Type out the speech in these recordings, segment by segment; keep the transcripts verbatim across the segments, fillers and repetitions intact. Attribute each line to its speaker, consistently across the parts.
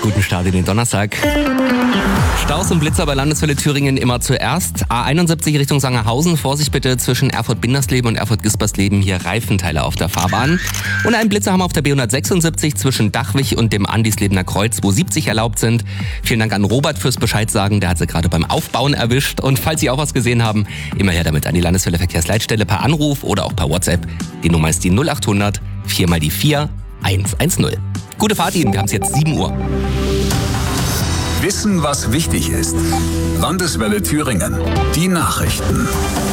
Speaker 1: Guten Start in den Donnerstag. Staus und Blitzer bei Landeswelle Thüringen immer zuerst. A einundsiebzig Richtung Sangerhausen. Vorsicht bitte zwischen Erfurt-Bindersleben und Erfurt-Gispersleben. Hier Reifenteile auf der Fahrbahn. Und einen Blitzer haben wir auf der B hundertsechsundsiebzig zwischen Dachwig und dem Andislebener Kreuz, wo siebzig erlaubt sind. Vielen Dank an Robert fürs Bescheid sagen. Der hat sie gerade beim Aufbauen erwischt. Und falls Sie auch was gesehen haben, immer her damit an die Landeswelle Verkehrsleitstelle per Anruf oder auch per WhatsApp. Die Nummer ist die null acht hundert vier mal die vier eins eins null. Gute Fahrt Ihnen, wir haben es jetzt sieben Uhr.
Speaker 2: Wissen, was wichtig ist. Landeswelle Thüringen. Die Nachrichten.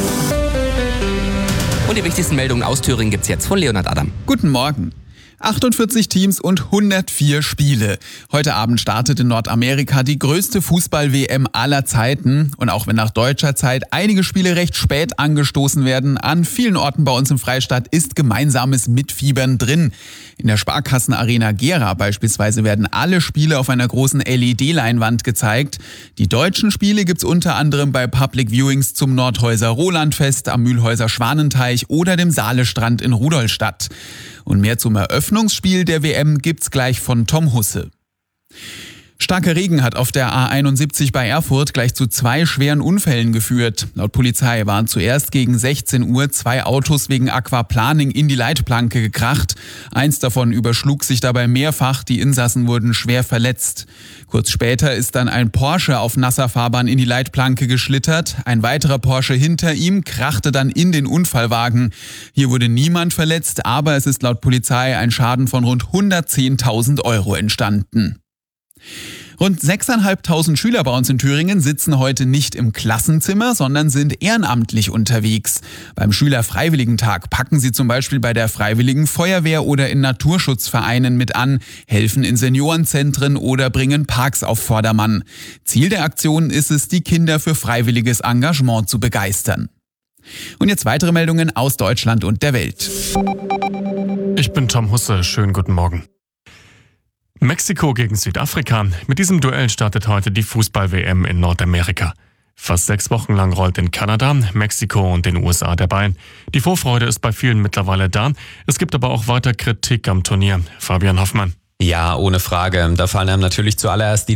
Speaker 1: Und die wichtigsten Meldungen aus Thüringen gibt's jetzt von Leonhard Adam.
Speaker 3: Guten Morgen. achtundvierzig Teams und hundertvier Spiele. Heute Abend startet in Nordamerika die größte Fußball-W M aller Zeiten. Und auch wenn nach deutscher Zeit einige Spiele recht spät angestoßen werden, an vielen Orten bei uns im Freistaat ist gemeinsames Mitfiebern drin. In der Sparkassenarena Gera beispielsweise werden alle Spiele auf einer großen L E D-Leinwand gezeigt. Die deutschen Spiele gibt's unter anderem bei Public Viewings zum Nordhäuser Rolandfest, am Mühlhäuser Schwanenteich oder dem Saalestrand in Rudolstadt. Und mehr zum Eröffnungsspiel der W M gibt's gleich von Tom Husse. Starker Regen hat auf der A einundsiebzig bei Erfurt gleich zu zwei schweren Unfällen geführt. Laut Polizei waren zuerst gegen sechzehn Uhr zwei Autos wegen Aquaplaning in die Leitplanke gekracht. Eins davon überschlug sich dabei mehrfach, die Insassen wurden schwer verletzt. Kurz später ist dann ein Porsche auf nasser Fahrbahn in die Leitplanke geschlittert. Ein weiterer Porsche hinter ihm krachte dann in den Unfallwagen. Hier wurde niemand verletzt, aber es ist laut Polizei ein Schaden von rund hundertzehntausend Euro entstanden. Rund sechstausendfünfhundert Schüler bei uns in Thüringen sitzen heute nicht im Klassenzimmer, sondern sind ehrenamtlich unterwegs. Beim Schülerfreiwilligentag packen sie zum Beispiel bei der Freiwilligen Feuerwehr oder in Naturschutzvereinen mit an, helfen in Seniorenzentren oder bringen Parks auf Vordermann. Ziel der Aktion ist es, die Kinder für freiwilliges Engagement zu begeistern. Und jetzt weitere Meldungen aus Deutschland und der Welt.
Speaker 4: Ich bin Tom Husse, schönen guten Morgen. Mexiko gegen Südafrika. Mit diesem Duell startet heute die Fußball-W M in Nordamerika. Fast sechs Wochen lang rollt in Kanada, Mexiko und den U S A der Ball. Die Vorfreude ist bei vielen mittlerweile da. Es gibt aber auch weiter Kritik am Turnier. Fabian Hoffmann.
Speaker 5: Ja, ohne Frage. Da fallen einem natürlich zuallererst die